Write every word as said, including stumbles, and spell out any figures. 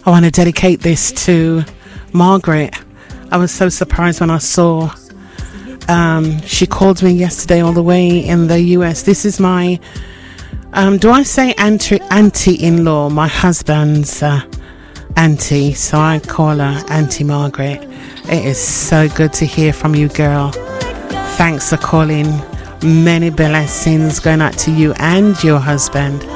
I want to dedicate this to Margaret. I was so surprised when I saw um, she called me yesterday all the way in the U S. This is my, um, do I say auntie, auntie-in-law, my husband's uh, auntie, so I call her Auntie Margaret. It is so good to hear from you, girl. Thanks for calling. Many blessings going out to you and your husband.